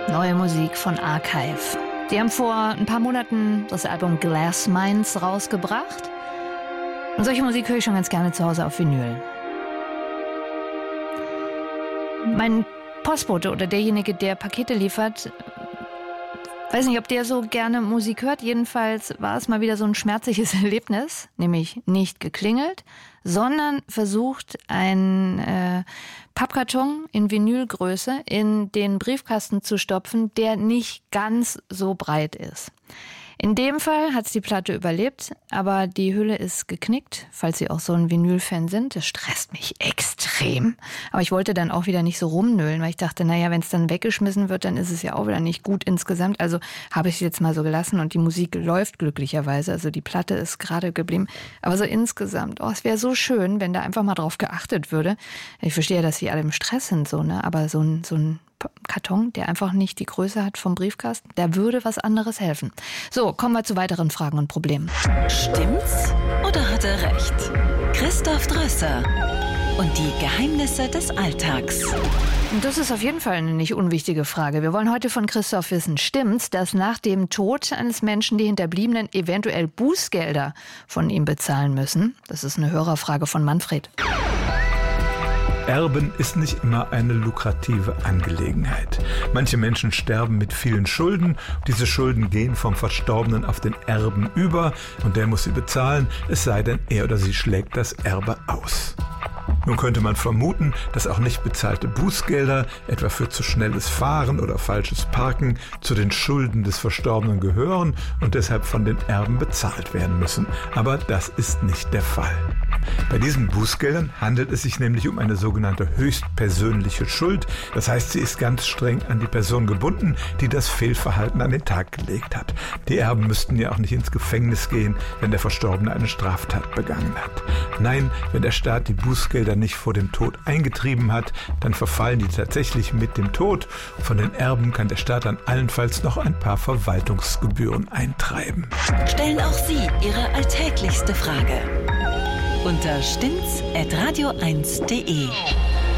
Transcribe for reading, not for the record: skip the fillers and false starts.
Neue Musik von Archive. Die haben vor ein paar Monaten das Album Glass Minds rausgebracht. Und solche Musik höre ich schon ganz gerne zu Hause auf Vinyl. Mein Postbote oder derjenige, der Pakete liefert, weiß nicht, ob der so gerne Musik hört. Jedenfalls war es mal wieder so ein schmerzliches Erlebnis, nämlich nicht geklingelt, sondern versucht, ein Pappkarton in Vinylgröße in den Briefkasten zu stopfen, der nicht ganz so breit ist. In dem Fall hat es die Platte überlebt, aber die Hülle ist geknickt, falls Sie auch so ein Vinyl-Fan sind. Das stresst mich extrem. Aber ich wollte dann auch wieder nicht so rumnölen, weil ich dachte, naja, wenn es dann weggeschmissen wird, dann ist es ja auch wieder nicht gut insgesamt. Also habe ich es jetzt mal so gelassen und die Musik läuft glücklicherweise. Also die Platte ist gerade geblieben. Aber so insgesamt, es wäre so schön, wenn da einfach mal drauf geachtet würde. Ich verstehe, dass Sie alle im Stress sind, so, ne? Aber so ein Karton, der einfach nicht die Größe hat vom Briefkasten, da würde was anderes helfen. So, kommen wir zu weiteren Fragen und Problemen. Stimmt's oder hat er recht? Christoph Drösser und die Geheimnisse des Alltags. Das ist auf jeden Fall eine nicht unwichtige Frage. Wir wollen heute von Christoph wissen, stimmt's, dass nach dem Tod eines Menschen die Hinterbliebenen eventuell Bußgelder von ihm bezahlen müssen? Das ist eine Hörerfrage von Manfred. Erben ist nicht immer eine lukrative Angelegenheit. Manche Menschen sterben mit vielen Schulden. Diese Schulden gehen vom Verstorbenen auf den Erben über und der muss sie bezahlen, es sei denn, er oder sie schlägt das Erbe aus. Nun könnte man vermuten, dass auch nicht bezahlte Bußgelder, etwa für zu schnelles Fahren oder falsches Parken, zu den Schulden des Verstorbenen gehören und deshalb von den Erben bezahlt werden müssen. Aber das ist nicht der Fall. Bei diesen Bußgeldern handelt es sich nämlich um eine sogenannte höchstpersönliche Schuld. Das heißt, sie ist ganz streng an die Person gebunden, die das Fehlverhalten an den Tag gelegt hat. Die Erben müssten ja auch nicht ins Gefängnis gehen, wenn der Verstorbene eine Straftat begangen hat. Nein, wenn der Staat die Bußgelder nicht vor dem Tod eingetrieben hat, dann verfallen die tatsächlich mit dem Tod. Von den Erben kann der Staat dann allenfalls noch ein paar Verwaltungsgebühren eintreiben. Stellen auch Sie Ihre alltäglichste Frage unter stimmt's@radio1.de.